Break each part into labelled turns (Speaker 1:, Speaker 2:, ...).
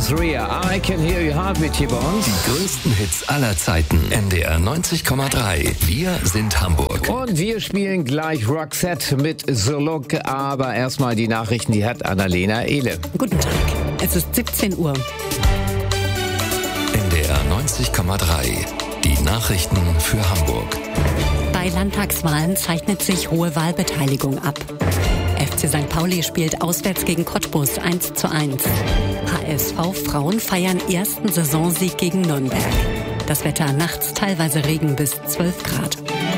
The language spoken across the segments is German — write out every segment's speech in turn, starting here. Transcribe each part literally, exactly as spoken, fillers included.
Speaker 1: Ria, I Can Hear Your Heartbeat hier bei uns.
Speaker 2: Die größten Hits aller Zeiten. N D R neunzig Komma drei. Wir sind Hamburg.
Speaker 1: Und wir spielen gleich Roxette mit The Look. Aber erstmal die Nachrichten, die hat Annalena Ehle.
Speaker 3: Guten Tag. Es ist siebzehn Uhr.
Speaker 2: N D R neunzig Komma drei. Die Nachrichten für Hamburg.
Speaker 3: Bei Landtagswahlen zeichnet sich hohe Wahlbeteiligung ab. F C Sankt Pauli spielt auswärts gegen Cottbus eins zu eins. H S V-Frauen feiern ersten Saisonsieg gegen Nürnberg. Das Wetter nachts teilweise Regen bis zwölf Grad.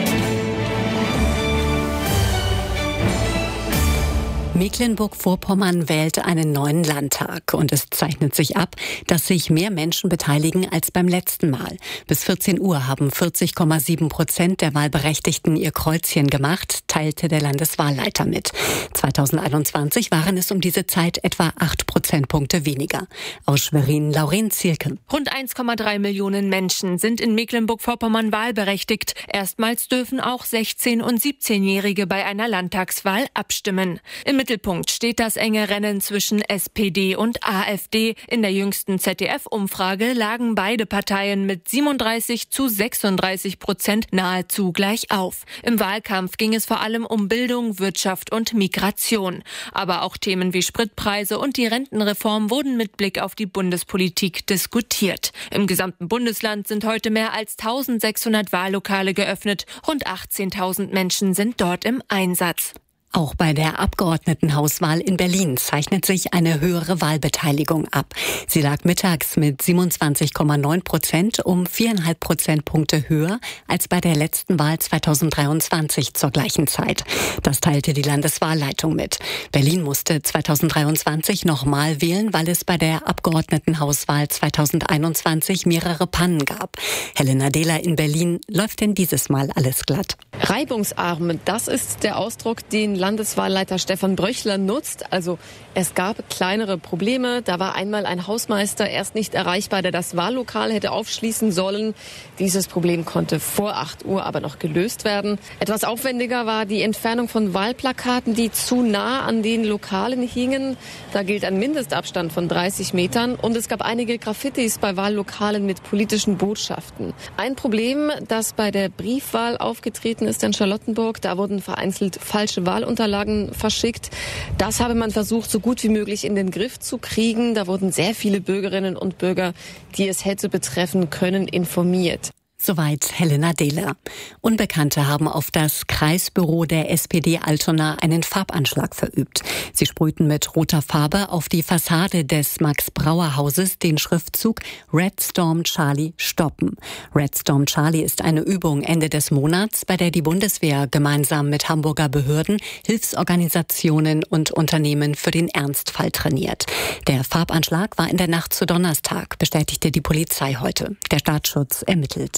Speaker 3: Mecklenburg-Vorpommern wählt einen neuen Landtag und es zeichnet sich ab, dass sich mehr Menschen beteiligen als beim letzten Mal. Bis vierzehn Uhr haben vierzig Komma sieben Prozent der Wahlberechtigten ihr Kreuzchen gemacht, teilte der Landeswahlleiter mit. zweitausendeinundzwanzig waren es um diese Zeit etwa acht Prozentpunkte weniger. Aus Schwerin, Lauren Zielke.
Speaker 4: Rund eins Komma drei Millionen Menschen sind in Mecklenburg-Vorpommern wahlberechtigt. Erstmals dürfen auch sechzehn- und siebzehnjährige bei einer Landtagswahl abstimmen. Im Mittelpunkt steht das enge Rennen zwischen S P D und AfD. In der jüngsten Z D F-Umfrage lagen beide Parteien mit siebenunddreißig zu sechsunddreißig Prozent nahezu gleich auf. Im Wahlkampf ging es vor allem um Bildung, Wirtschaft und Migration. Aber auch Themen wie Spritpreise und die Rentenreform wurden mit Blick auf die Bundespolitik diskutiert. Im gesamten Bundesland sind heute mehr als eintausendsechshundert Wahllokale geöffnet. Rund achtzehntausend Menschen sind dort im Einsatz.
Speaker 3: Auch bei der Abgeordnetenhauswahl in Berlin zeichnet sich eine höhere Wahlbeteiligung ab. Sie lag mittags mit siebenundzwanzig Komma neun Prozent um viereinhalb Prozentpunkte höher als bei der letzten Wahl zweitausenddreiundzwanzig zur gleichen Zeit. Das teilte die Landeswahlleitung mit. Berlin musste zweitausenddreiundzwanzig nochmal wählen, weil es bei der Abgeordnetenhauswahl zweitausendeinundzwanzig mehrere Pannen gab. Helena Dehler in Berlin: Läuft denn dieses Mal alles glatt?
Speaker 5: Reibungsarm, das ist der Ausdruck, den Landeswahlleiter Stefan Bröchler nutzt. Also es gab kleinere Probleme. Da war einmal ein Hausmeister erst nicht erreichbar, der das Wahllokal hätte aufschließen sollen. Dieses Problem konnte vor acht Uhr aber noch gelöst werden. Etwas aufwendiger war die Entfernung von Wahlplakaten, die zu nah an den Lokalen hingen. Da gilt ein Mindestabstand von dreißig Metern. Und es gab einige Graffitis bei Wahllokalen mit politischen Botschaften. Ein Problem, das bei der Briefwahl aufgetreten ist in Charlottenburg. Da wurden vereinzelt falsche Wahlunterlagen verschickt. Das habe man versucht, so gut wie möglich in den Griff zu kriegen. Da wurden sehr viele Bürgerinnen und Bürger, die es hätte betreffen können, informiert.
Speaker 3: Soweit Helena Dehler. Unbekannte haben auf das Kreisbüro der S P D Altona einen Farbanschlag verübt. Sie sprühten mit roter Farbe auf die Fassade des Max-Brauer-Hauses den Schriftzug Red Storm Charlie stoppen. Red Storm Charlie ist eine Übung Ende des Monats, bei der die Bundeswehr gemeinsam mit Hamburger Behörden, Hilfsorganisationen und Unternehmen für den Ernstfall trainiert. Der Farbanschlag war in der Nacht zu Donnerstag, bestätigte die Polizei heute. Der Staatsschutz ermittelt.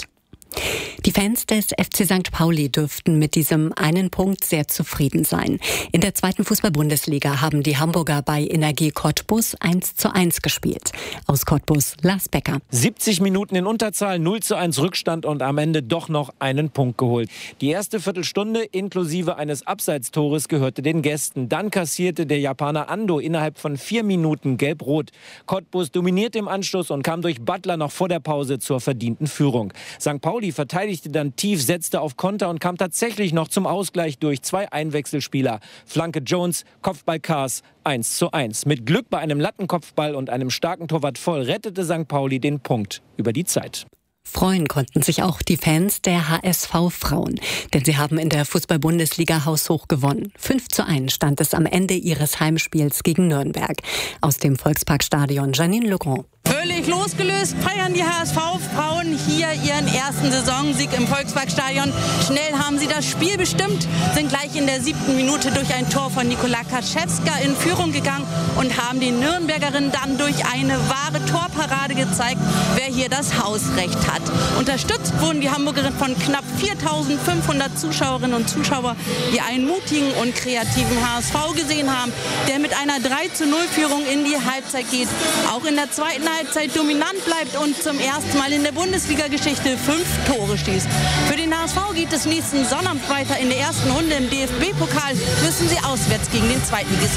Speaker 3: Die Fans des F C Sankt Pauli dürften mit diesem einen Punkt sehr zufrieden sein. In der zweiten Fußball-Bundesliga haben die Hamburger bei Energie Cottbus eins zu eins gespielt. Aus Cottbus Lars Becker.
Speaker 6: siebzig Minuten in Unterzahl, null zu eins Rückstand und am Ende doch noch einen Punkt geholt. Die erste Viertelstunde inklusive eines Abseitstores gehörte den Gästen. Dann kassierte der Japaner Ando innerhalb von vier Minuten gelb-rot. Cottbus dominierte im Anschluss und kam durch Butler noch vor der Pause zur verdienten Führung. Sankt Pauli verteidigte dann tief, setzte auf Konter und kam tatsächlich noch zum Ausgleich durch zwei Einwechselspieler. Flanke Jones, Kopfball Kars, eins zu eins. Mit Glück bei einem Lattenkopfball und einem starken Torwart Voll rettete Sankt Pauli den Punkt über die Zeit.
Speaker 3: Freuen konnten sich auch die Fans der H S V-Frauen, denn sie haben in der Fußball-Bundesliga haushoch gewonnen. fünf zu eins stand es am Ende ihres Heimspiels gegen Nürnberg. Aus dem Volksparkstadion Janine Legrand.
Speaker 7: Völlig losgelöst feiern die H S V-Frauen hier ihren ersten Saisonsieg im Volksparkstadion. Schnell haben sie das Spiel bestimmt, sind gleich in der siebten Minute durch ein Tor von Nikola Kaczewska in Führung gegangen und haben den Nürnbergerinnen dann durch eine wahre Torparade gezeigt, wer hier das Hausrecht hat. Unterstützt wurden die Hamburgerinnen von knapp viertausendfünfhundert Zuschauerinnen und Zuschauern, die einen mutigen und kreativen H S V gesehen haben, der mit einer drei zu null Führung in die Halbzeit geht. Auch in der zweiten Halbzeit dominant bleibt und zum ersten Mal in der Bundesliga-Geschichte fünf Tore schießt. Für den H S V geht es nächsten Sonnabend weiter. In der ersten Runde im D F B-Pokal müssen sie auswärts gegen den Zweitligisten Meppen ran.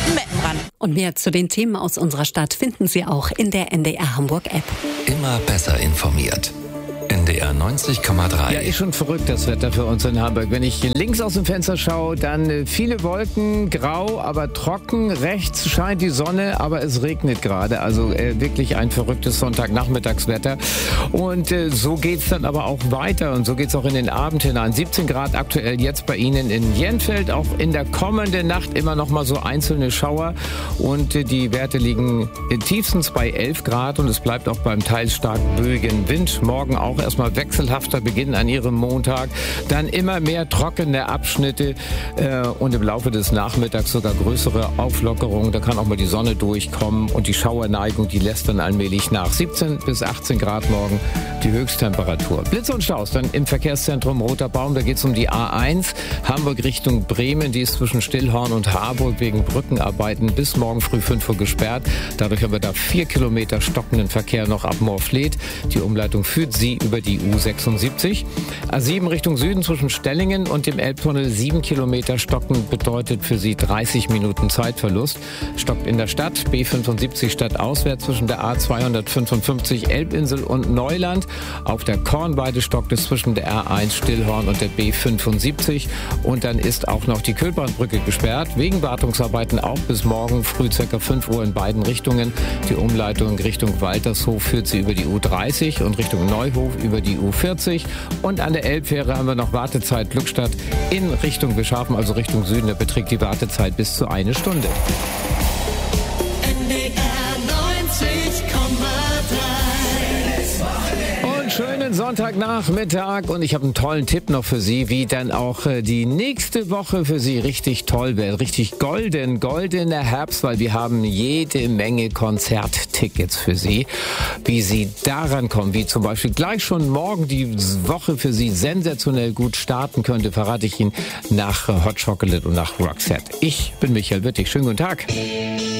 Speaker 7: irgendwann.
Speaker 3: Und mehr zu den Themen aus unserer Stadt finden Sie auch in der N D R Hamburg App.
Speaker 2: Immer besser informiert. N D R neunzig Komma drei.
Speaker 1: Ja, ist schon verrückt, das Wetter für uns in Hamburg. Wenn ich links aus dem Fenster schaue, dann äh, viele Wolken, grau, aber trocken. Rechts scheint die Sonne, aber es regnet gerade. Also äh, wirklich ein verrücktes Sonntagnachmittagswetter. Und äh, so geht's dann aber auch weiter. Und so geht's auch in den Abend hinein. siebzehn Grad aktuell jetzt bei Ihnen in Jenfeld. Auch in der kommenden Nacht immer noch mal so einzelne Schauer. Und äh, die Werte liegen tiefstens bei elf Grad. Und es bleibt auch beim teils stark böigen Wind. Morgen auch erstmal wechselhafter Beginn an Ihrem Montag, dann immer mehr trockene Abschnitte äh, und im Laufe des Nachmittags sogar größere Auflockerungen. Da kann auch mal die Sonne durchkommen und die Schauerneigung, die lässt dann allmählich nach. siebzehn bis achtzehn Grad morgen die Höchsttemperatur. Blitz und Staus dann im Verkehrszentrum Roter Baum. Da geht es um die A eins, Hamburg Richtung Bremen. Die ist zwischen Stillhorn und Harburg wegen Brückenarbeiten bis morgen früh fünf Uhr gesperrt. Dadurch haben wir da vier Kilometer stockenden Verkehr noch ab Morfleet. Die Umleitung führt Sie über die U sechsundsiebzig. A sieben Richtung Süden zwischen Stellingen und dem Elbtunnel sieben Kilometer stocken bedeutet für Sie dreißig Minuten Zeitverlust. Stockt in der Stadt B fünfundsiebzig stadtauswärts zwischen der A zweihundertfünfundfünfzig Elbinsel und Neuland. Auf der Kornweide stockt es zwischen der R eins Stillhorn und der B fünfundsiebzig. Und dann ist auch noch die Kühlbahnbrücke gesperrt. Wegen Wartungsarbeiten auch bis morgen früh ca. fünf Uhr in beiden Richtungen. Die Umleitung Richtung Waltershof führt Sie über die U dreißig und Richtung Neuhof über die U vierzig. Und an der Elbfähre haben wir noch Wartezeit Glückstadt in Richtung Bischofsheim, also Richtung Süden. Da beträgt die Wartezeit bis zu eine Stunde.
Speaker 8: N D R neunzig Komma drei.
Speaker 1: Und schönen Sonntagnachmittag. Und ich habe einen tollen Tipp noch für Sie, wie dann auch äh, die nächste Woche für Sie richtig toll wird. Richtig golden, goldener Herbst, weil wir haben jede Menge Konzerttickets für Sie. Wie Sie daran kommen, wie zum Beispiel gleich schon morgen die Woche für Sie sensationell gut starten könnte, verrate ich Ihnen nach Hot Chocolate und nach Roxette. Ich bin Michael Wittig. Schönen guten Tag.